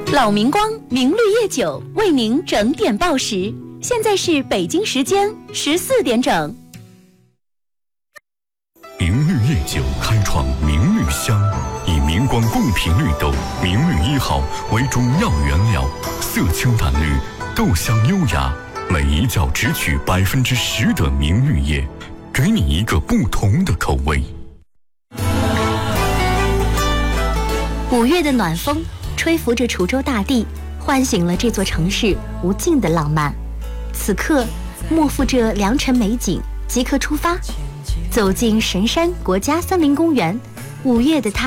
老明光明绿叶酒为您整点报时，现在是北京时间14点整。 明绿叶酒开创明绿香，以明光贡品绿豆明绿1号为主要原料，色清淡绿，豆香优雅，每一窖只取10%的明绿叶，给你一个不同的口味。 5月的暖风吹拂着滁州大地，唤醒了这座城市无尽的浪漫。此刻默负着良辰美景，即刻出发，走进神山国家森林公园。5月的它